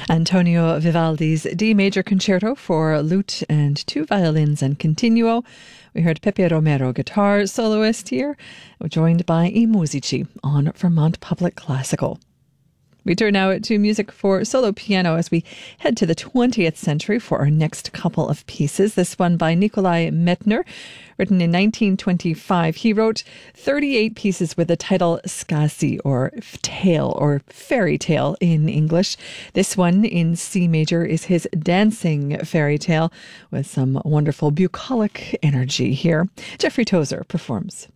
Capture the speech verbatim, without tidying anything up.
Antonio Vivaldi's D major concerto for lute and two violins and continuo. We heard Pepe Romero, guitar soloist here, joined by I Musici on Vermont Public Classical. We turn now to music for solo piano as we head to the twentieth century for our next couple of pieces. This one by Nikolai Medtner, written in nineteen twenty-five. He wrote thirty-eight pieces with the title Skasi, or Tale, or Fairy Tale in English. This one in C major is his dancing fairy tale with some wonderful bucolic energy here. Jeffrey Tozer performs.